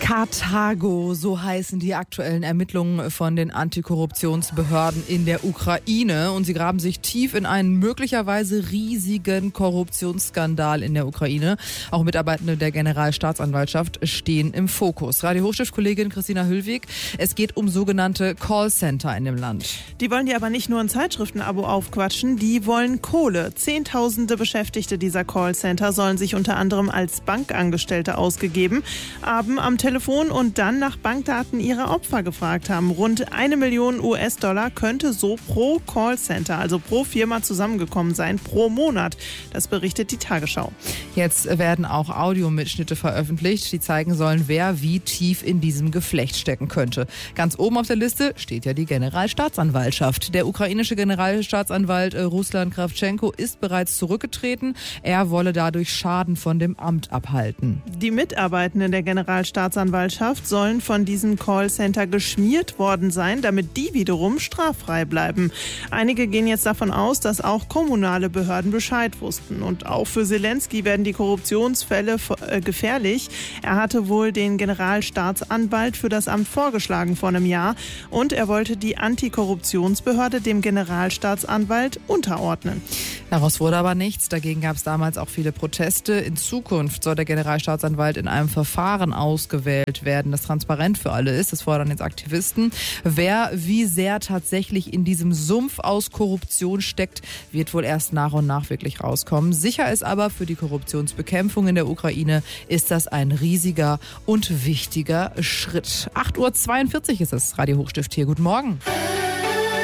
Karthago, so heißen die aktuellen Ermittlungen von den Antikorruptionsbehörden in der Ukraine. Und sie graben sich tief in einen möglicherweise riesigen Korruptionsskandal in der Ukraine. Auch Mitarbeitende der Generalstaatsanwaltschaft stehen im Fokus. Radio-Hochstift-Kollegin Christina Hüllwig, es geht um sogenannte Callcenter in dem Land. Die wollen dir aber nicht nur ein Zeitschriftenabo aufquatschen, die wollen Kohle. Zehntausende Beschäftigte dieser Callcenter sollen sich unter anderem als Bankangestellte ausgegeben haben am Telefon und dann nach Bankdaten ihrer Opfer gefragt haben. Rund 1 Million US-Dollar könnte so pro Callcenter, also pro Firma zusammengekommen sein, pro Monat. Das berichtet die Tagesschau. Jetzt werden auch Audiomitschnitte veröffentlicht, die zeigen sollen, wer wie tief in diesem Geflecht stecken könnte. Ganz oben auf der Liste steht ja die Generalstaatsanwaltschaft. Der ukrainische Generalstaatsanwalt Ruslan Kravtschenko ist bereits zurückgetreten. Er wolle dadurch Schaden von dem Amt abhalten. Die Mitarbeitenden der Generalstaatsanwaltschaft sollen von diesem Callcenter geschmiert worden sein, damit die wiederum straffrei bleiben. Einige gehen jetzt davon aus, dass auch kommunale Behörden Bescheid wussten. Und auch für Zelensky werden die Korruptionsfälle gefährlich. Er hatte wohl den Generalstaatsanwalt für das Amt vorgeschlagen vor einem Jahr und er wollte die Antikorruptionsbehörde dem Generalstaatsanwalt unterordnen. Daraus wurde aber nichts. Dagegen gab es damals auch viele Proteste. In Zukunft soll der Generalstaatsanwalt in einem Verfahren ausgewählt werden, das transparent für alle ist. Das fordern jetzt Aktivisten. Wer wie sehr tatsächlich in diesem Sumpf aus Korruption steckt, wird wohl erst nach und nach wirklich rauskommen. Sicher ist aber, für die Korruptionsbekämpfung in der Ukraine ist das ein riesiger und wichtiger Schritt. 8:42 Uhr ist es. Radio Hochstift hier. Guten Morgen.